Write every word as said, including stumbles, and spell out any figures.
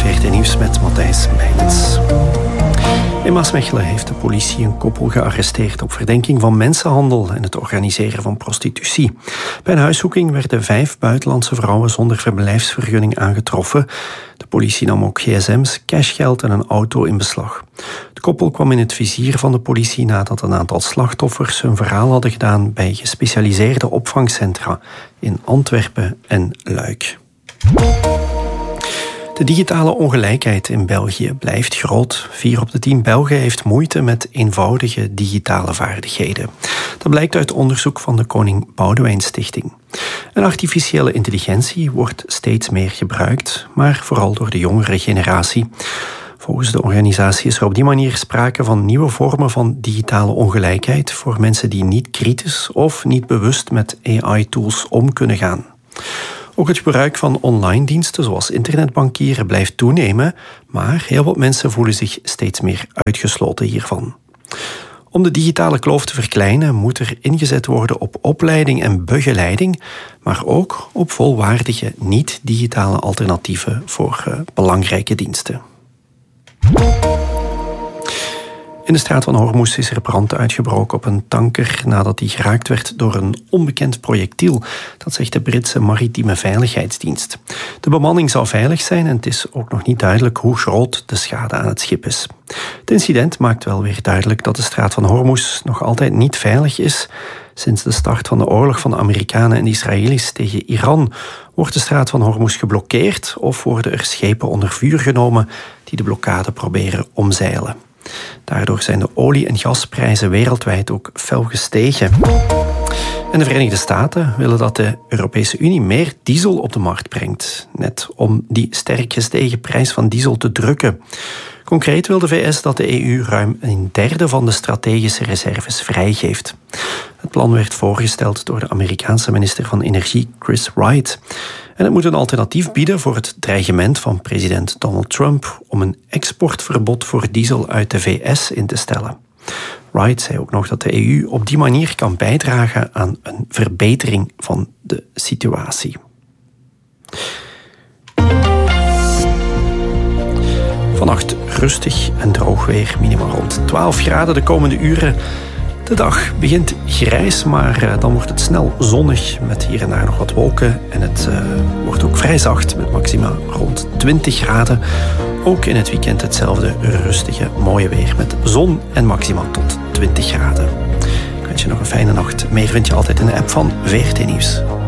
V R T Nieuws met Matthijs Meijnens. In Maasmechelen heeft de politie een koppel gearresteerd op verdenking van mensenhandel en het organiseren van prostitutie. Bij een huiszoeking werden vijf buitenlandse vrouwen zonder verblijfsvergunning aangetroffen. De politie nam ook gsm's, cashgeld en een auto in beslag. Het koppel kwam in het vizier van de politie nadat een aantal slachtoffers hun verhaal hadden gedaan bij gespecialiseerde opvangcentra in Antwerpen en Luik. De digitale ongelijkheid in België blijft groot. Vier op de tien Belgen heeft moeite met eenvoudige digitale vaardigheden. Dat blijkt uit onderzoek van de Koning Boudewijn Stichting. En artificiële intelligentie wordt steeds meer gebruikt, maar vooral door de jongere generatie. Volgens de organisatie is er op die manier sprake van nieuwe vormen van digitale ongelijkheid voor mensen die niet kritisch of niet bewust met A I-tools om kunnen gaan. Ook het gebruik van online diensten zoals internetbankieren blijft toenemen, maar heel wat mensen voelen zich steeds meer uitgesloten hiervan. Om de digitale kloof te verkleinen moet er ingezet worden op opleiding en begeleiding, maar ook op volwaardige niet-digitale alternatieven voor uh, belangrijke diensten. In de straat van Hormuz is er brand uitgebroken op een tanker nadat die geraakt werd door een onbekend projectiel. Dat zegt de Britse Maritieme Veiligheidsdienst. De bemanning zou veilig zijn en het is ook nog niet duidelijk hoe groot de schade aan het schip is. Het incident maakt wel weer duidelijk dat de straat van Hormuz nog altijd niet veilig is. Sinds de start van de oorlog van de Amerikanen en de Israëli's tegen Iran wordt de straat van Hormuz geblokkeerd of worden er schepen onder vuur genomen die de blokkade proberen omzeilen. Daardoor zijn de olie- en gasprijzen wereldwijd ook fel gestegen. En de Verenigde Staten willen dat de Europese Unie meer diesel op de markt brengt, net om die sterk gestegen prijs van diesel te drukken. Concreet wil de V S dat de E U ruim een derde van de strategische reserves vrijgeeft. Het plan werd voorgesteld door de Amerikaanse minister van Energie Chris Wright. En het moet een alternatief bieden voor het dreigement van president Donald Trump om een exportverbod voor diesel uit de V S in te stellen. Wright zei ook nog dat de E U op die manier kan bijdragen aan een verbetering van de situatie. Vannacht rustig en droog weer, minimaal rond twaalf graden de komende uren. De dag begint grijs, maar dan wordt het snel zonnig met hier en daar nog wat wolken. En het uh, wordt ook vrij zacht met maxima rond twintig graden. Ook in het weekend hetzelfde rustige, mooie weer met zon en maxima tot twintig graden. Ik wens je nog een fijne nacht. Meer vind je altijd in de app van V R T Nieuws.